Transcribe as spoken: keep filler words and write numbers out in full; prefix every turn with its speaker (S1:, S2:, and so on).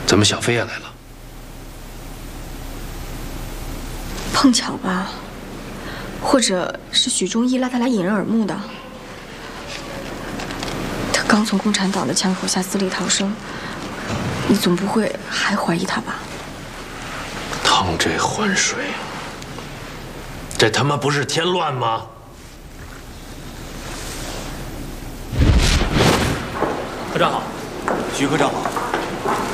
S1: 怎么小飞也来了？
S2: 碰巧吧，或者是许忠义拉他来引人耳目的。他刚从共产党的枪口下死里逃生，你总不会还怀疑他吧？
S1: 趟这浑水，这他妈不是添乱吗？
S3: 科长好，徐科长好。